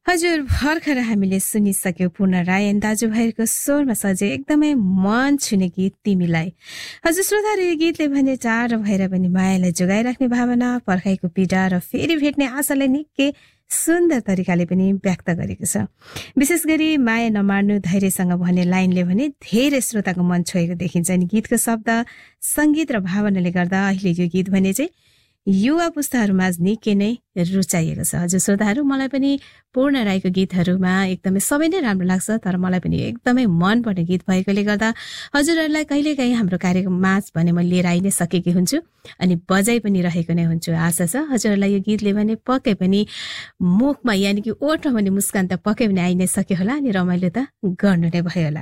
हजुर भर्खर हामीले सुनिसक्यौं पूर्ण रायन दाजुभाइहरूको स्वरमा सजे एकदमै मन छुने गीत तिमीलाई। हजुर श्रोताहरू, यो गीतले भने टाढो भएर पनि मायालाई जोगाइराख्ने भावना, पर्खाइको पीडा र फेरि भेट्ने आशालाई निकै सुन्दर तरिकाले पनि व्यक्त गरेको छ। विशेष गरी माया नमार्नु धैर्यसँग भन्ने लाइनले भने धेरै श्रोताको मन छोएको देखिन्छ। अनि गीतको शब्द, संगीत र भावनाले गर्दा अहिले यो गीत भने चाहिँ युवा पुस्ताहरूमा निकै नै रुचाइएको छ। हजुर श्रोताहरू, मलाई पनि पूर्ण राईको गीतहरूमा एकदमै सबै नै राम्रो लाग्छ, तर मलाई पनि एकदमै मनपर्ने गीत भएकोले गर्दा हजुरहरूलाई कहिलेकाहीँ हाम्रो कार्यक्रममा भने म लिएर आइ नै सकेकी हुन्छु अनि बजाइ पनि रहेको नै हुन्छु। आशा छ हजुरहरूलाई यो गीतले भने पक्कै पनि मुखमा यानि कि ओठमा भने मुस्कान त पक्कै पनि आइ नै सक्यो होला अनि रमाइलो त गर्नु नै भयो होला।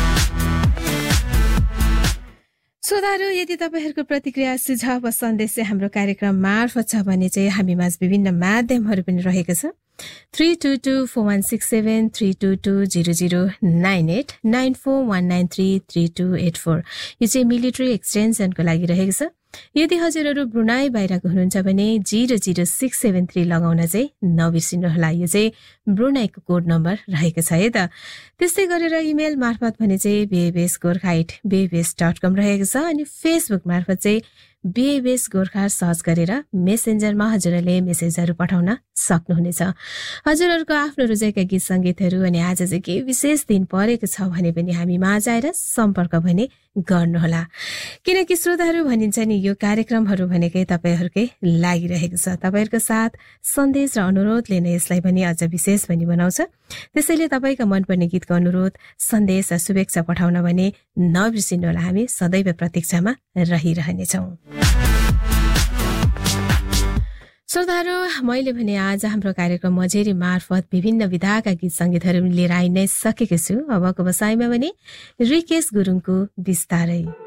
श्रोताहरू, यदि तपाईहरूको प्रतिक्रिया, सुझाव वा सन्देश चाहिँ हाम्रो कार्यक्रम मार्फत छ भने चाहिँ हामीमाझ विभिन्न माध्यमहरू पनि रहेको छ। 32241673 32200989 9419333284 यो चाहिँ मिलिट्री एक्सटेन्सनको लागि रहेको छ। यदि हजुरहरू ब्रुनाई बाहिरको हुनुहुन्छ भने 00673 लगाउन चाहिँ नबिर्सिनुहोला। यो चाहिँ ब्रुनाईको कोड नम्बर रहेको छ है त। त्यस्तै गरेर इमेल मार्फत भने चाहिँ BABS@BABS.com रहेको छ अनि फेसबुक मार्फत चाहिँ BABS गोर्खा सर्च गरेर मेसेन्जरमा हजुरहरूले मेसेजहरू पठाउन सक्नुहुनेछ। हजुरहरूको आफ्नो रुचाइका गीत सङ्गीतहरू अनि आज चाहिँ केही विशेष दिन परेको छ भने पनि हामी माझ आएर सम्पर्क भने गर्नुहोला, किनकि श्रोताहरू भनिन्छ नि यो कार्यक्रमहरू भनेकै तपाईँहरूकै लागिरहेको छ। तपाईँहरूको साथ, सन्देश र अनुरोधले नै यसलाई पनि अझ विशेष पनि बनाउँछ। त्यसैले तपाईँका मनपर्ने गीतको अनुरोध, सन्देश र शुभेच्छा पठाउन भने नबिर्सिनुहोला, हामी सदैव प्रतीक्षामा रहिरहनेछौँ। श्रोताहरू, मैले भने आज हाम्रो कार्यक्रम मझेरी मार्फत विभिन्न विधाका गीत सङ्गीतहरू लिएर आइ नै सकेको छु। अबको बसाइमा भने रिकेश गुरुङको बिस्तारै।